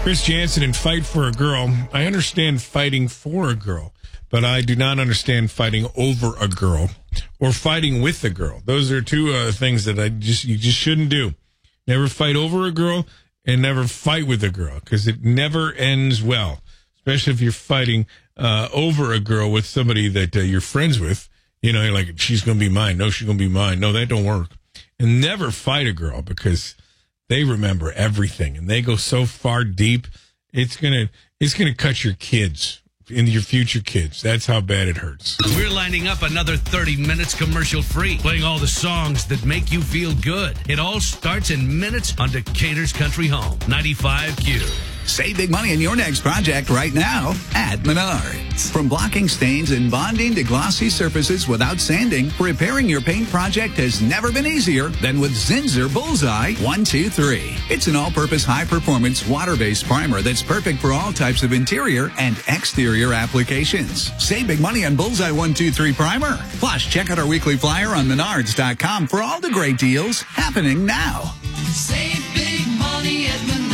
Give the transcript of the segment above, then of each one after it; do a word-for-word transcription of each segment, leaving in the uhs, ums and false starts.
Chris Jansen in Fight for a Girl. I understand fighting for a girl, but I do not understand fighting over a girl or fighting with a girl. Those are two uh, things that I just you just shouldn't do. Never fight over a girl and never fight with a girl, because it never ends well, especially if you're fighting uh, over a girl with somebody that uh, you're friends with. You know, you're like, she's going to be mine. No, she's going to be mine. No, that don't work. And never fight a girl, because they remember everything and they go so far deep. It's going to, it's going to cut your kids into your future kids. That's how bad it hurts. We're lining up another thirty minutes commercial free, playing all the songs that make you feel good. It all starts in minutes on Decatur's Country Home, ninety-five Q. Save big money on your next project right now at Menards. From blocking stains and bonding to glossy surfaces without sanding, repairing your paint project has never been easier than with Zinsser Bullseye one two three. It's an all-purpose high-performance water-based primer that's perfect for all types of interior and exterior applications. Save big money on Bullseye one two three primer. Plus, check out our weekly flyer on menards dot com for all the great deals happening now. Save big money at Menards.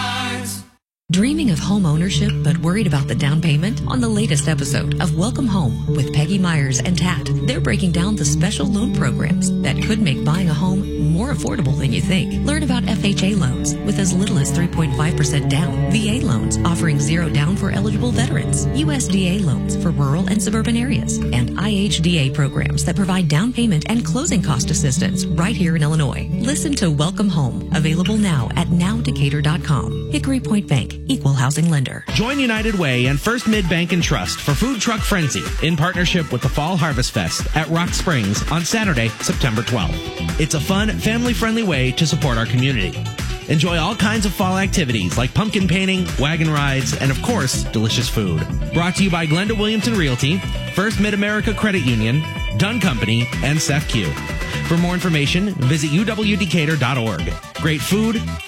Dreaming of home ownership but worried about the down payment? On the latest episode of Welcome Home with Peggy Myers and Tat, they're breaking down the special loan programs that could make buying a home more affordable than you think. Learn about F H A loans with as little as three point five percent down, V A loans offering zero down for eligible veterans, U S D A loans for rural and suburban areas, and I H D A programs that provide down payment and closing cost assistance right here in Illinois. Listen to Welcome Home, available now at now decatur dot com. Hickory Point Bank, equal housing lender. Join United Way and First Mid Bank and Trust for Food Truck Frenzy in partnership with the Fall Harvest Fest at Rock Springs on Saturday, September twelfth. It's a fun, family-friendly way to support our community. Enjoy all kinds of fall activities like pumpkin painting, wagon rides, and of course, delicious food. Brought to you by Glenda Williamson Realty, First Mid-America Credit Union, Dunn Company, and S E F Q. For more information, visit u w decatur dot org. Great food,